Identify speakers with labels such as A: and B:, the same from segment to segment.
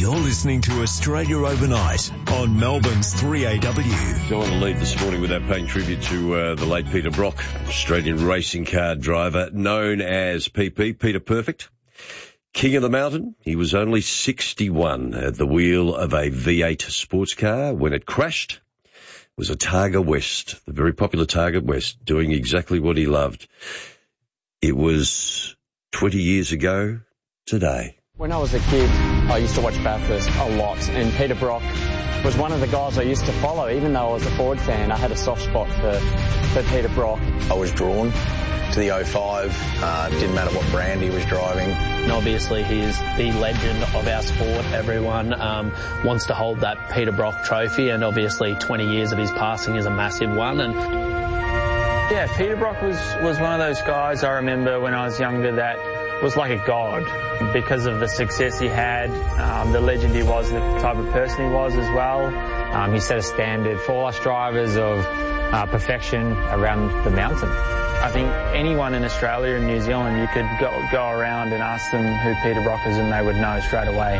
A: You're listening to Australia Overnight on Melbourne's 3AW.
B: I want to lead this morning without paying tribute to the late Peter Brock, Australian racing car driver known as PP, Peter Perfect. King of the Mountain, he was only 61 at the wheel of a V8 sports car when it crashed. It was a Targa West, the very popular Targa West, doing exactly what he loved. It was 20 years ago today.
C: When I was a kid, I used to watch Bathurst a lot, and Peter Brock was one of the guys I used to follow. Even though I was a Ford fan, I had a soft spot for Peter Brock.
D: I was drawn to the 05. Didn't matter what brand he was driving.
E: And obviously he is the legend of our sport. Everyone wants to hold that Peter Brock trophy, and obviously 20 years of his passing is a massive one. And
C: yeah, Peter Brock was one of those guys I remember when I was younger that was like a god because of the success he had, the legend he was, the type of person he was as well. He set a standard for us drivers of perfection around the mountain. I think anyone in Australia and New Zealand, you could go around and ask them who Peter Brock is and they would know straight away.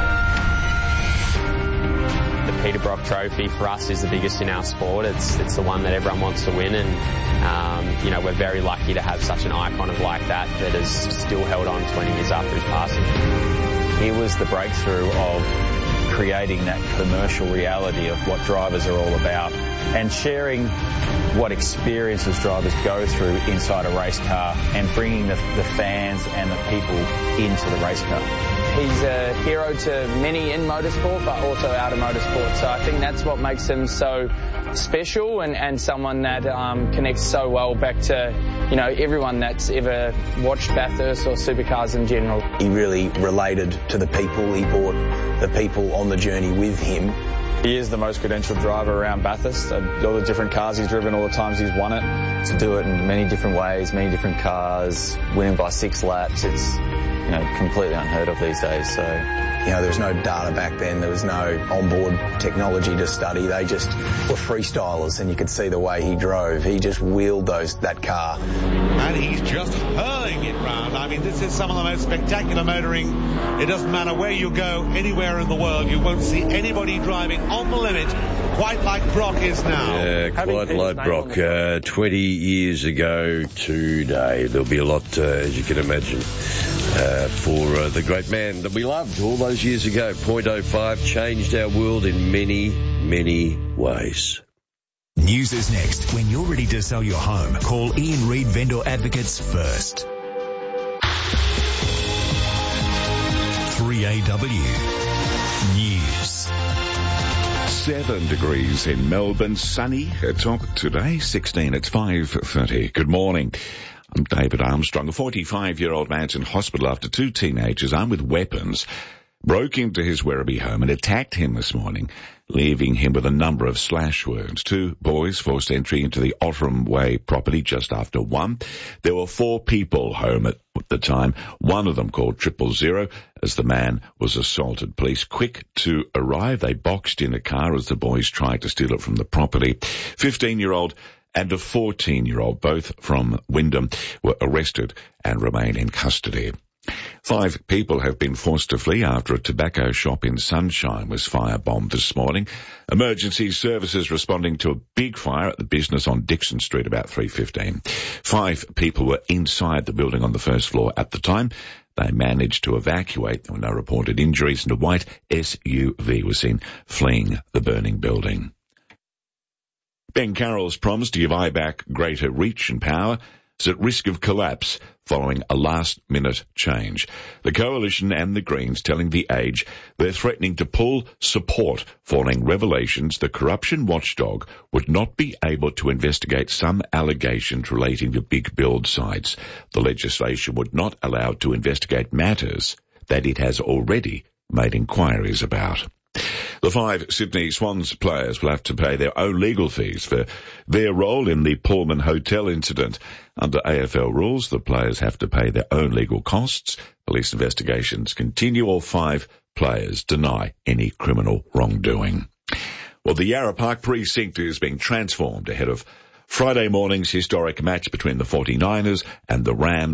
F: The Peter Brock Trophy for us is the biggest in our sport. It's the one that everyone wants to win, and we're very lucky to have such an icon of like that is still held on 20 years after his passing.
G: He was the breakthrough of creating that commercial reality of what drivers are all about and sharing what experiences drivers go through inside a race car and bringing the fans and the people into the race car.
C: He's a hero to many in motorsport, but also out of motorsport. So I think that's what makes him so special and someone that connects so well back to, everyone that's ever watched Bathurst or supercars in general.
D: He really related to the people. He brought the people on the journey with him.
G: He is the most credentialed driver around Bathurst. All the different cars he's driven, all the times he's won it, to do it in many different ways, many different cars, winning by 6 laps. It's completely unheard of these days. So,
D: there was no data back then. There was no onboard technology to study. They just were freestylers, and you could see the way he drove. He just wheeled that car.
H: And he's just hurling it round. I mean, this is some of the most spectacular motoring. It doesn't matter where you go, anywhere in the world, you won't see anybody driving on the limit quite like Brock is now.
B: Yeah, quite like Brock. 20 years ago today. There'll be a lot, as you can imagine, for the great man that we loved all those years ago. .05 changed our world in many, many ways.
A: News is next. When you're ready to sell your home, call Ian Reid Vendor Advocates first. 3AW News.
I: 7 degrees in Melbourne, sunny atop today, 16. It's 5:30. Good morning. I'm David Armstrong. A 45-year-old man's in hospital after 2 teenagers armed with weapons broke into his Werribee home and attacked him this morning, leaving him with a number of slash wounds. 2 boys forced entry into the Otteram Way property just after 1. There were 4 people home at the time, one of them called 000 as the man was assaulted. Police quick to arrive. They boxed in a car as the boys tried to steal it from the property. 15-year-old and a 14-year-old, both from Wyndham, were arrested and remain in custody. 5 people have been forced to flee after a tobacco shop in Sunshine was firebombed this morning. Emergency services responding to a big fire at the business on Dixon Street about 3:15. 5 people were inside the building on the first floor at the time. They managed to evacuate. There were no reported injuries, and a white SUV was seen fleeing the burning building. Ben Carroll's promise to give IBAC greater reach and power is at risk of collapse following a last-minute change. The Coalition and the Greens telling The Age they're threatening to pull support following revelations the corruption watchdog would not be able to investigate some allegations relating to big build sites. The legislation would not allow it to investigate matters that it has already made inquiries about. The 5 Sydney Swans players will have to pay their own legal fees for their role in the Pullman Hotel incident. Under AFL rules, the players have to pay their own legal costs. Police investigations continue. All 5 players deny any criminal wrongdoing. Well, the Yarra Park precinct is being transformed ahead of Friday morning's historic match between the 49ers and the Rams.